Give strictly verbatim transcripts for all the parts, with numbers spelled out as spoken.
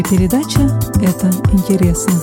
Передача «Это интересно».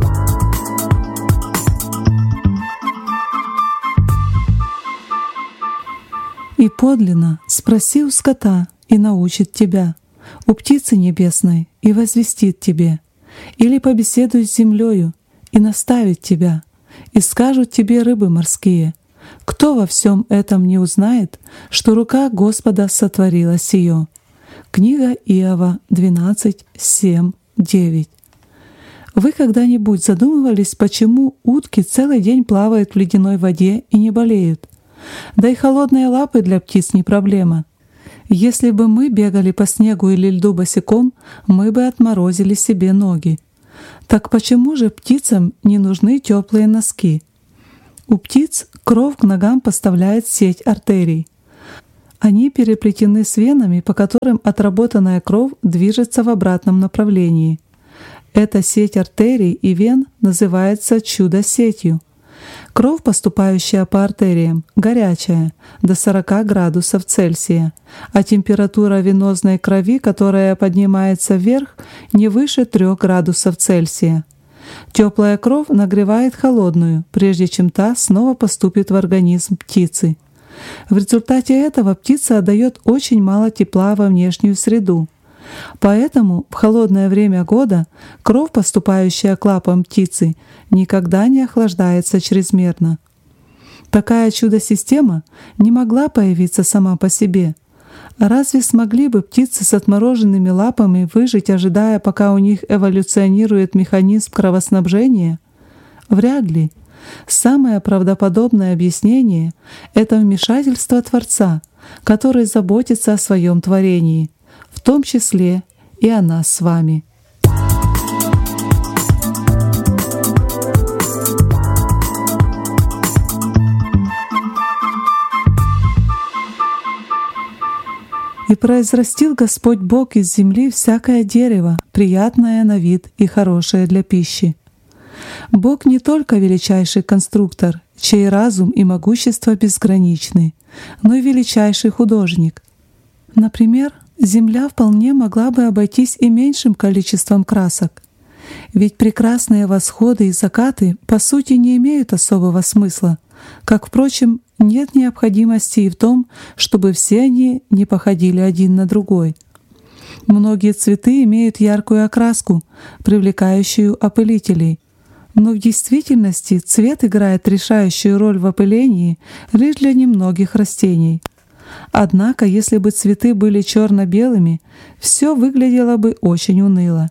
«И подлинно спроси у скота, и научит тебя, у птицы небесной, и возвестит тебе, или побеседуй с землею, и наставит тебя, и скажут тебе рыбы морские, кто во всем этом не узнает, что рука Господа сотворила сие». Книга Иова двенадцать, семь, девять. Вы когда-нибудь задумывались, почему утки целый день плавают в ледяной воде и не болеют? Да и холодные лапы для птиц не проблема. Если бы мы бегали по снегу или льду босиком, мы бы отморозили себе ноги. Так почему же птицам не нужны теплые носки? У птиц кровь к ногам поставляет сеть артерий. Они переплетены с венами, по которым отработанная кровь движется в обратном направлении. Эта сеть артерий и вен называется чудо-сетью. Кровь, поступающая по артериям, горячая, до сорока градусов Цельсия, а температура венозной крови, которая поднимается вверх, не выше трёх градусов Цельсия. Теплая кровь нагревает холодную, прежде чем та снова поступит в организм птицы. В результате этого птица отдает очень мало тепла во внешнюю среду. Поэтому в холодное время года кровь, поступающая к лапам птицы, никогда не охлаждается чрезмерно. Такая чудо-система не могла появиться сама по себе. Разве смогли бы птицы с отмороженными лапами выжить, ожидая, пока у них эволюционирует механизм кровоснабжения? Вряд ли. Самое правдоподобное объяснение — это вмешательство Творца, который заботится о своем творении, в том числе и о нас с вами. «И произрастил Господь Бог из земли всякое дерево, приятное на вид и хорошее для пищи». Бог не только величайший конструктор, чей разум и могущество безграничны, но и величайший художник. Например, Земля вполне могла бы обойтись и меньшим количеством красок. Ведь прекрасные восходы и закаты по сути не имеют особого смысла, как, впрочем, нет необходимости и в том, чтобы все они не походили один на другой. Многие цветы имеют яркую окраску, привлекающую опылителей. Но в действительности цвет играет решающую роль в опылении лишь для немногих растений. Однако, если бы цветы были черно-белыми, все выглядело бы очень уныло.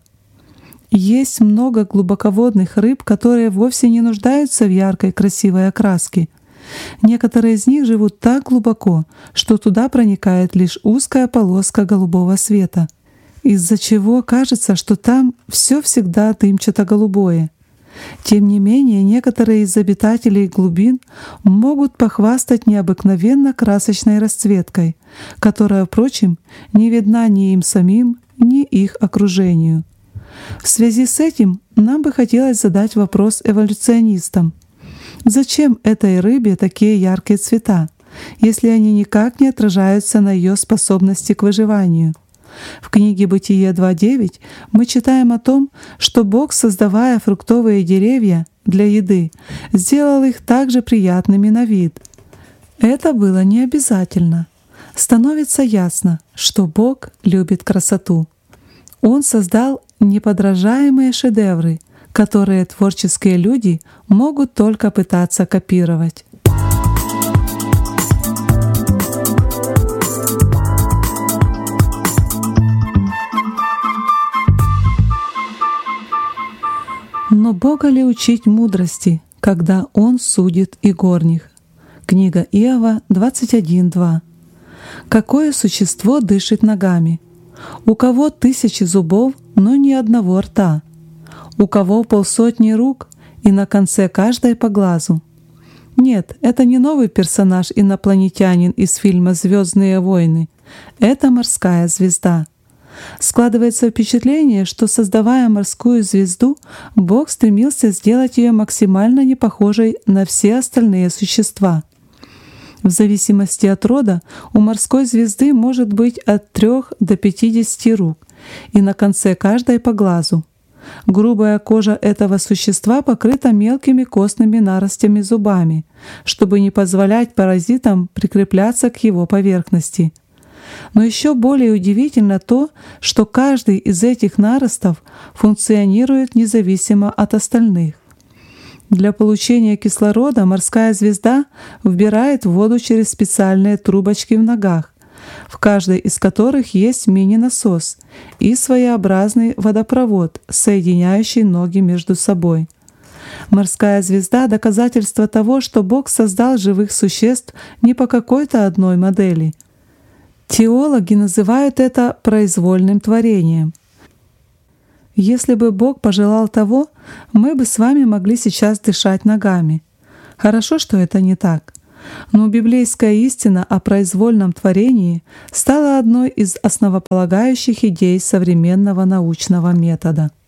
Есть много глубоководных рыб, которые вовсе не нуждаются в яркой красивой окраске. Некоторые из них живут так глубоко, что туда проникает лишь узкая полоска голубого света, из-за чего кажется, что там все всегда дымчато-голубое. Тем не менее, некоторые из обитателей глубин могут похвастать необыкновенно красочной расцветкой, которая, впрочем, не видна ни им самим, ни их окружению. В связи с этим нам бы хотелось задать вопрос эволюционистам. Зачем этой рыбе такие яркие цвета, если они никак не отражаются на ее способности к выживанию? В книге «Бытие два девять» мы читаем о том, что Бог, создавая фруктовые деревья для еды, сделал их также приятными на вид. Это было не обязательно. Становится ясно, что Бог любит красоту. Он создал неподражаемые шедевры, которые творческие люди могут только пытаться копировать. Но Бога ли учить мудрости, когда Он судит и горних? Книга Иова двадцать один, два. Какое существо дышит ногами? У кого тысячи зубов, но ни одного рта? У кого полсотни рук, и на конце каждой по глазу? Нет, это не новый персонаж-инопланетянин из фильма «Звездные войны». Это морская звезда. Складывается впечатление, что, создавая морскую звезду, Бог стремился сделать ее максимально непохожей на все остальные существа. В зависимости от рода у морской звезды может быть от трёх до пятидесяти рук, и на конце каждой по глазу. Грубая кожа этого существа покрыта мелкими костными наростями зубами, чтобы не позволять паразитам прикрепляться к его поверхности. Но еще более удивительно то, что каждый из этих наростов функционирует независимо от остальных. Для получения кислорода морская звезда вбирает воду через специальные трубочки в ногах, в каждой из которых есть мини-насос и своеобразный водопровод, соединяющий ноги между собой. Морская звезда — доказательство того, что Бог создал живых существ не по какой-то одной модели. Теологи называют это произвольным творением. Если бы Бог пожелал того, мы бы с вами могли сейчас дышать ногами. Хорошо, что это не так. Но библейская истина о произвольном творении стала одной из основополагающих идей современного научного метода.